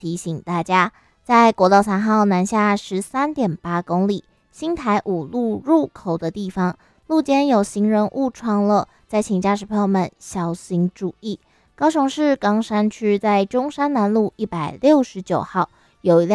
提醒大家，在国道3号南下13.8公里新台5路入口的地方，路肩有行人误闯了，再请驾驶朋友们小心注意。高雄市冈山区在中山南路169号有一辆